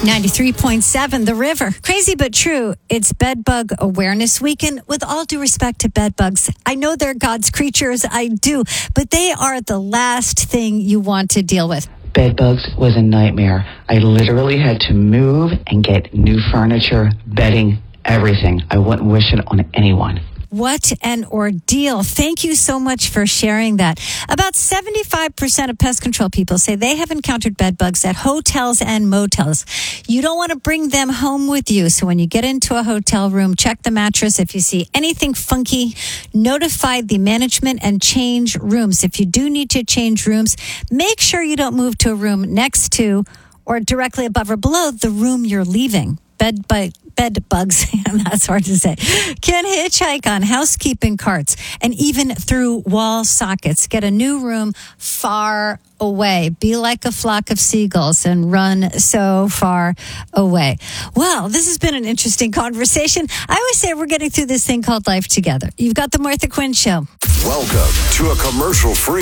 93.7 The River. Crazy but true. It's Bedbug Awareness Weekend. With all due respect to bedbugs, I know they're God's creatures. I do. But they are the last thing you want to deal with. Bedbugs was a nightmare. I literally had to move and get new furniture, bedding, everything. I wouldn't wish it on anyone. What an ordeal. Thank you so much for sharing that. About 75% of pest control people say they have encountered bed bugs at hotels and motels. You don't want to bring them home with you. So when you get into a hotel room, check the mattress. If you see anything funky, notify the management and change rooms. If you do need to change rooms, make sure you don't move to a room next to or directly above or below the room you're leaving. Bed bugs, that's hard to say, can hitchhike on housekeeping carts and even through wall sockets. Get a new room far away. Be like a flock of seagulls and run so far away. Well, this has been an interesting conversation. I always say we're getting through this thing called life together. You've got the Martha Quinn Show. Welcome to a commercial-free